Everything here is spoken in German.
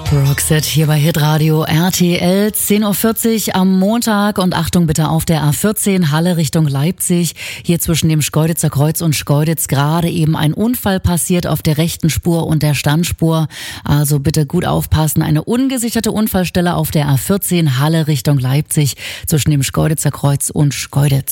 Roxette hier bei Hitradio RTL, 10.40 Uhr am Montag und Achtung bitte auf der A14 Halle Richtung Leipzig. Hier zwischen dem Schkeuditzer Kreuz und Schkeuditz gerade eben ein Unfall passiert auf der rechten Spur und der Standspur. Also bitte gut aufpassen. Eine ungesicherte Unfallstelle auf der A14 Halle Richtung Leipzig zwischen dem Schkeuditzer Kreuz und Schkeuditz.